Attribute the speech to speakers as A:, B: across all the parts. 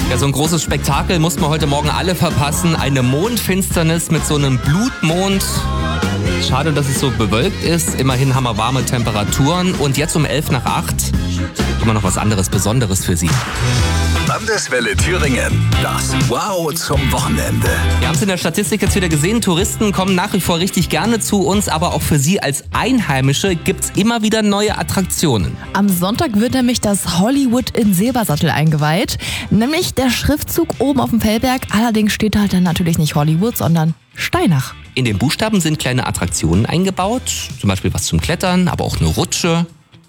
A: Ja, so ein großes Spektakel mussten wir heute Morgen alle verpassen. Eine Mondfinsternis mit so einem Blutmond. Schade, dass es so bewölkt ist. Immerhin haben wir warme Temperaturen. Und jetzt um 8:11 haben wir noch was anderes Besonderes für Sie.
B: Landeswelle Thüringen. Das Wow zum Wochenende.
A: Wir haben es in der Statistik jetzt wieder gesehen. Touristen kommen nach wie vor richtig gerne zu uns. Aber auch für Sie als Einheimische gibt es immer wieder neue Attraktionen.
C: Am Sonntag wird nämlich das Hollywood in Silbersattel eingeweiht. Nämlich der Schriftzug oben auf dem Fellberg. Allerdings steht da halt dann natürlich nicht Hollywood, sondern Steinach.
A: In den Buchstaben sind kleine Attraktionen eingebaut. Zum Beispiel was zum Klettern, aber auch eine Rutsche.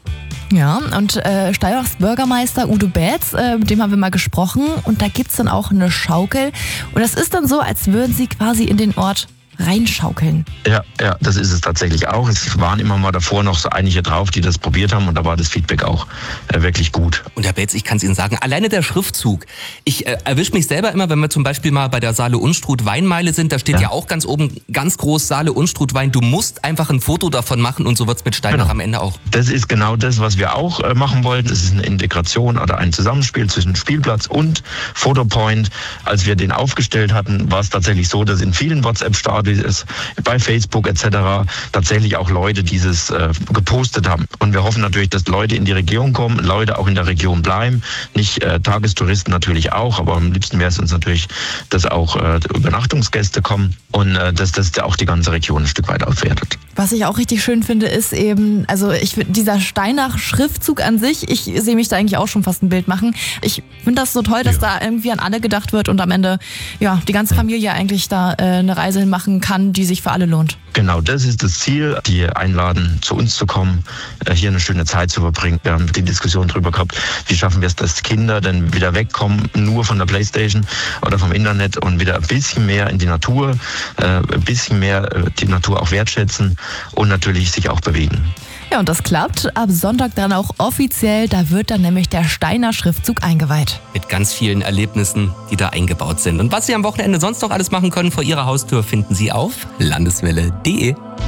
C: Ja, und Steinachs Bürgermeister Udo Bätz, mit dem haben wir mal gesprochen. Und da gibt's dann auch eine Schaukel. Und das ist dann so, als würden sie quasi in den Ort reinschaukeln.
D: Ja, das ist es tatsächlich auch. Es waren immer mal davor noch so einige drauf, die das probiert haben und da war das Feedback auch wirklich gut.
A: Und Herr Belz, ich kann es Ihnen sagen, alleine der Schriftzug. Ich erwische mich selber immer, wenn wir zum Beispiel mal bei der Saale Unstrut Weinmeile sind, da steht ja auch ganz oben ganz groß Saale Unstrut Wein. Du musst einfach ein Foto davon machen und so wird's mit Steinach am Ende auch.
D: Das ist genau das, was wir auch machen wollten. Es ist eine Integration oder ein Zusammenspiel zwischen Spielplatz und Fotopoint. Als wir den aufgestellt hatten, war es tatsächlich so, dass in vielen WhatsApp-Stadien ist, bei Facebook etc. tatsächlich auch Leute dieses gepostet haben. Und wir hoffen natürlich, dass Leute in die Region kommen, Leute auch in der Region bleiben. Nicht Tagestouristen natürlich auch, aber am liebsten wäre es uns natürlich, dass auch Übernachtungsgäste kommen und dass das auch die ganze Region ein Stück weit aufwertet.
C: Was ich auch richtig schön finde, ist eben, also dieser Steinach-Schriftzug an sich, ich sehe mich da eigentlich auch schon fast ein Bild machen. Ich finde das so toll, dass da irgendwie an alle gedacht wird und am Ende die ganze Familie eigentlich da eine Reise hinmachen kann, die sich für alle lohnt.
D: Genau, das ist das Ziel, die einladen, zu uns zu kommen, hier eine schöne Zeit zu verbringen. Wir haben die Diskussion darüber gehabt, wie schaffen wir es, dass Kinder dann wieder wegkommen, nur von der Playstation oder vom Internet und wieder ein bisschen mehr in die Natur, ein bisschen mehr die Natur auch wertschätzen und natürlich sich auch bewegen.
C: Ja, und das klappt. Ab Sonntag dann auch offiziell. Da wird dann nämlich der Steiner Schriftzug eingeweiht.
A: Mit ganz vielen Erlebnissen, die da eingebaut sind. Und was Sie am Wochenende sonst noch alles machen können vor Ihrer Haustür, finden Sie auf landeswelle.de.